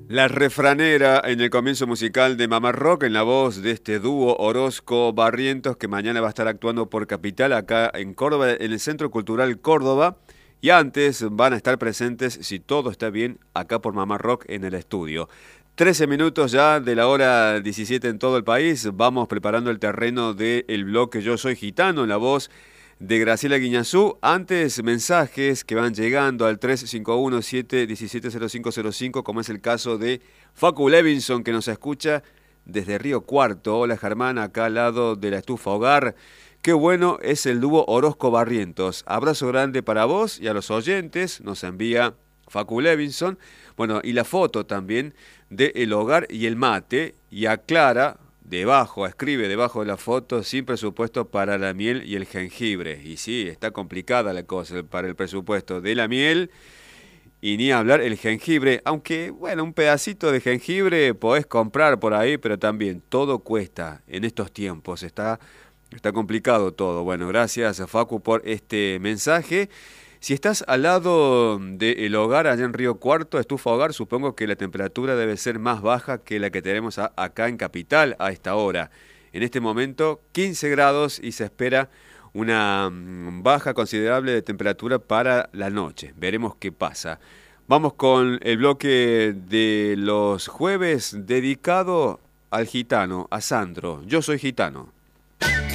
La refranera en el comienzo musical de Mamá Rock en la voz de este dúo Orozco Barrientos que mañana va a estar actuando por Capital acá en Córdoba, en el Centro Cultural Córdoba. Y antes van a estar presentes, si todo está bien, acá por Mamá Rock en el estudio. 13 minutos ya de la hora 17 en todo el país. Vamos preparando el terreno del bloque Yo Soy Gitano en la voz de Graciela Guiñazú. Antes, mensajes que van llegando al 351-717-0505, como es el caso de Facu Levinson, que nos escucha desde Río Cuarto. Hola, Germán, acá al lado de la estufa hogar. Qué bueno es el dúo Orozco Barrientos. Abrazo grande para vos y a los oyentes, nos envía Facu Levinson. Bueno, y la foto también de El Hogar y el Mate, y aclara debajo, escribe debajo de la foto, sin presupuesto para la miel y el jengibre. Y sí, está complicada la cosa para el presupuesto de la miel y ni hablar el jengibre, aunque bueno, un pedacito de jengibre podés comprar por ahí, pero también todo cuesta en estos tiempos, está complicado todo. Bueno, gracias a Facu por este mensaje. Si estás al lado del hogar allá en Río Cuarto, estufa hogar, supongo que la temperatura debe ser más baja que la que tenemos acá en Capital a esta hora. En este momento 15 grados y se espera una baja considerable de temperatura para la noche. Veremos qué pasa. Vamos con el bloque de los jueves dedicado al gitano, a Sandro. Yo soy gitano.